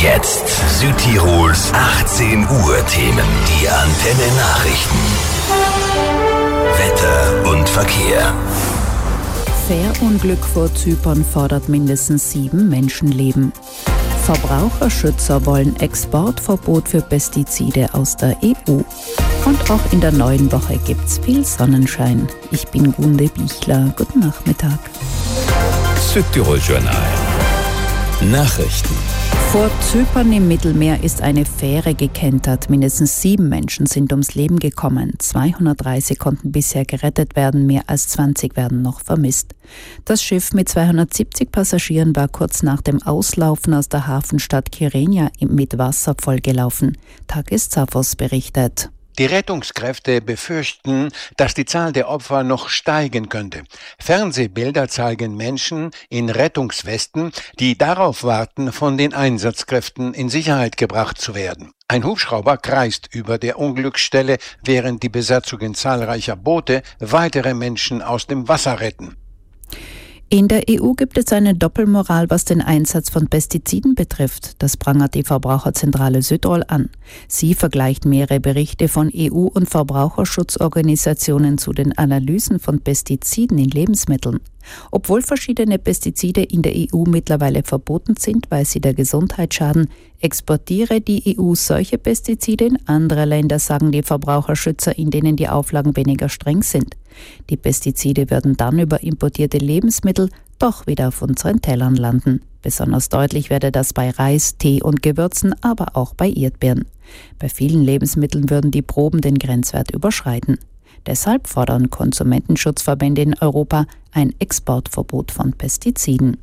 Jetzt Südtirols 18 Uhr Themen. Die Antenne Nachrichten. Wetter und Verkehr. Fährunglück vor Zypern fordert mindestens 7 Menschenleben. Verbraucherschützer wollen Exportverbot für Pestizide aus der EU. Und auch in der neuen Woche gibt's viel Sonnenschein. Ich bin Gunde Bichler. Guten Nachmittag. Südtirol Journal. Nachrichten. Vor Zypern im Mittelmeer ist eine Fähre gekentert. Mindestens 7 Menschen sind ums Leben gekommen. 230 konnten bisher gerettet werden, mehr als 20 werden noch vermisst. Das Schiff mit 270 Passagieren war kurz nach dem Auslaufen aus der Hafenstadt Kyrenia mit Wasser vollgelaufen. Takis Zaphos berichtet. Die Rettungskräfte befürchten, dass die Zahl der Opfer noch steigen könnte. Fernsehbilder zeigen Menschen in Rettungswesten, die darauf warten, von den Einsatzkräften in Sicherheit gebracht zu werden. Ein Hubschrauber kreist über der Unglücksstelle, während die Besatzungen zahlreicher Boote weitere Menschen aus dem Wasser retten. In der EU gibt es eine Doppelmoral, was den Einsatz von Pestiziden betrifft. Das prangert die Verbraucherzentrale Südtirol an. Sie vergleicht mehrere Berichte von EU- und Verbraucherschutzorganisationen zu den Analysen von Pestiziden in Lebensmitteln. Obwohl verschiedene Pestizide in der EU mittlerweile verboten sind, weil sie der Gesundheit schaden, exportiere die EU solche Pestizide in andere Länder, sagen die Verbraucherschützer, in denen die Auflagen weniger streng sind. Die Pestizide würden dann über importierte Lebensmittel doch wieder auf unseren Tellern landen. Besonders deutlich werde das bei Reis, Tee und Gewürzen, aber auch bei Erdbeeren. Bei vielen Lebensmitteln würden die Proben den Grenzwert überschreiten. Deshalb fordern Konsumentenschutzverbände in Europa ein Exportverbot von Pestiziden.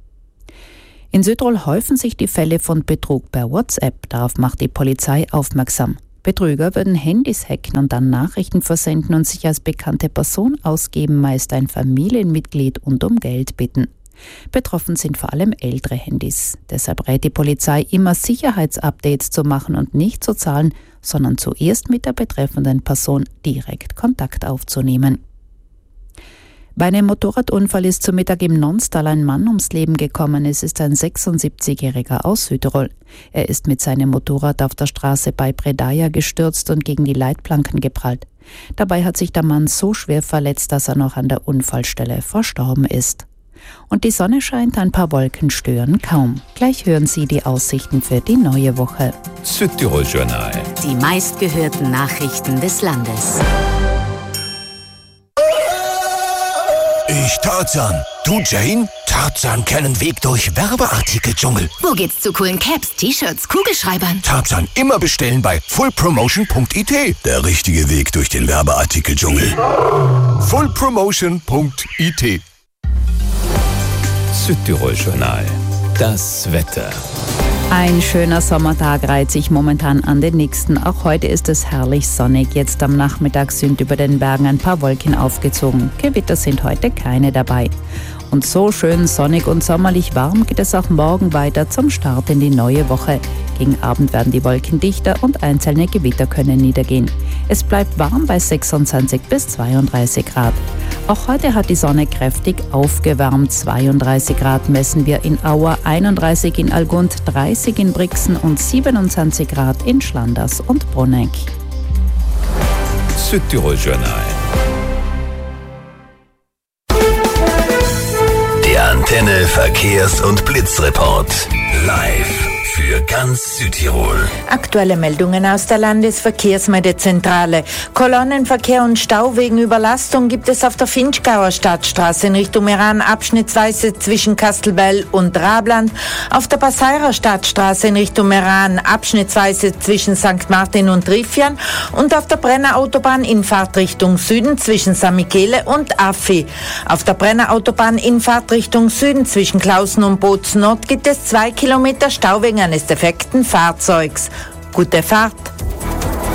In Südtirol häufen sich die Fälle von Betrug per WhatsApp. Darauf macht die Polizei aufmerksam. Betrüger würden Handys hacken und dann Nachrichten versenden und sich als bekannte Person ausgeben, meist ein Familienmitglied, und um Geld bitten. Betroffen sind vor allem ältere Handys. Deshalb rät die Polizei, immer Sicherheitsupdates zu machen und nicht zu zahlen, sondern zuerst mit der betreffenden Person direkt Kontakt aufzunehmen. Bei einem Motorradunfall ist zu Mittag im Nonstal ein Mann ums Leben gekommen. Es ist ein 76-Jähriger aus Südtirol. Er ist mit seinem Motorrad auf der Straße bei Predaja gestürzt und gegen die Leitplanken geprallt. Dabei hat sich der Mann so schwer verletzt, dass er noch an der Unfallstelle verstorben ist. Und die Sonne scheint, ein paar Wolken stören kaum. Gleich hören Sie die Aussichten für die neue Woche. Südtirol Journal. Die meistgehörten Nachrichten des Landes. Ich Tarzan. Du Jane? Tarzan kennen Weg durch Werbeartikel-Dschungel. Wo geht's zu coolen Caps, T-Shirts, Kugelschreibern? Tarzan immer bestellen bei fullpromotion.it. Der richtige Weg durch den Werbeartikel-Dschungel. fullpromotion.it. Südtirol Journal. Das Wetter. Ein schöner Sommertag reiht sich momentan an den nächsten. Auch heute ist es herrlich sonnig. Jetzt am Nachmittag sind über den Bergen ein paar Wolken aufgezogen. Gewitter sind heute keine dabei. Und so schön sonnig und sommerlich warm geht es auch morgen weiter zum Start in die neue Woche. Gegen Abend werden die Wolken dichter und einzelne Gewitter können niedergehen. Es bleibt warm bei 26 bis 32 Grad. Auch heute hat die Sonne kräftig aufgewärmt. 32 Grad messen wir in Auer, 31 in Algund, 30 in Brixen und 27 Grad in Schlanders und Bruneck. Südtirol Journal. Der Antenne Verkehrs- und Blitzreport. Live für ganz Südtirol. Aktuelle Meldungen aus der Landesverkehrsmeldezentrale. Kolonnenverkehr und Stau wegen Überlastung gibt es auf der Finchgauer Stadtstraße in Richtung Meran abschnittsweise zwischen Kastelbell und Rabland, auf der Passeirer Stadtstraße in Richtung Meran abschnittsweise zwischen St. Martin und Riffian und auf der Brenner Autobahn in Fahrtrichtung Süden zwischen San Michele und Affi. Auf der Brenner Autobahn in Fahrtrichtung Süden zwischen Klausen und Bozen Nord gibt es 2 Kilometer Stau wegen eines defekten Fahrzeugs. Gute Fahrt!